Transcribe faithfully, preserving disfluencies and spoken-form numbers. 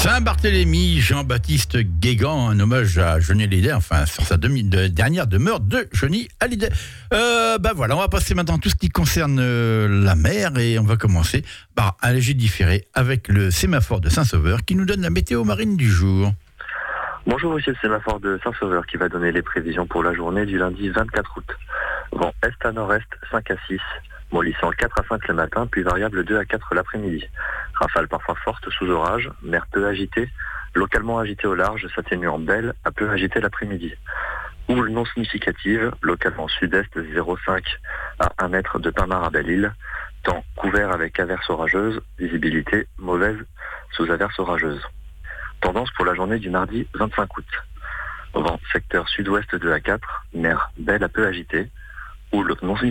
Saint-Barthélemy, Jean-Baptiste Guégan, un hommage à Johnny Hallyday, enfin sur sa demi- de, dernière demeure de Johnny Hallyday. Euh, ben voilà, on va passer maintenant à tout ce qui concerne euh, la mer et on va commencer par un léger différé avec le sémaphore de Saint-Sauveur qui nous donne la météo marine du jour. Bonjour, ici le sémaphore de Saint-Sauveur qui va donner les prévisions pour la journée du lundi vingt-quatre août. Vent est à nord-est cinq à six, mollissant quatre à cinq le matin, puis variable deux à quatre l'après-midi. Rafales parfois fortes sous orage, mer peu agitée, localement agitée au large, s'atténuant belle à peu agitée l'après-midi. Houle non significative, localement sud-est zéro virgule cinq à un mètre de Pinmar à Belle-Île. Temps couvert avec averses orageuses, visibilité mauvaise sous averses orageuses. Tendance pour la journée du mardi vingt-cinq août. Vent secteur sud-ouest deux à quatre, mer belle à peu agitée, houle non significative.